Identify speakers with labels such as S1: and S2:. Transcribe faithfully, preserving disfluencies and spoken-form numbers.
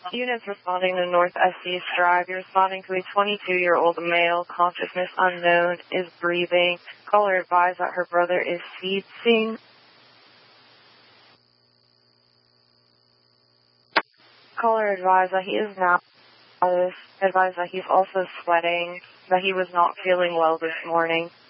S1: Units responding to North S C Drive. You're responding to a twenty-two-year-old male. Consciousness unknown. Is breathing. Caller advised that her brother is seizing. Caller advised that he is now advised that he's also sweating, that he was not feeling well this morning.